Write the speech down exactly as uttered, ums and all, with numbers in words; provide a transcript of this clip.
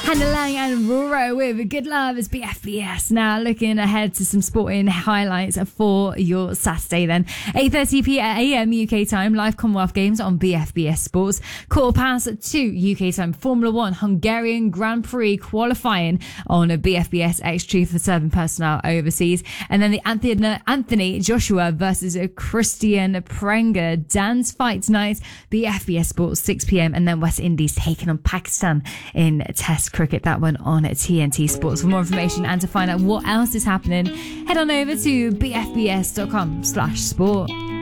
Hannah Lang and Roro with Good Love is B F B S. Now looking ahead to some sporting highlights for your Saturday then. eight thirty p.m. U K time, live Commonwealth Games on B F B S Sports. Quarter past two U K time, Formula One Hungarian Grand Prix qualifying on a B F B S X Truth for serving personnel overseas. And then the Anthony, Anthony Joshua versus Christian Prenga dance fight tonight, B F B S Sports, six p.m. And then West Indies taking on Pakistan in Test cricket, that one on T N T Sports. For more information and to find out what else is happening, head on over to b f b s dot com slash sport.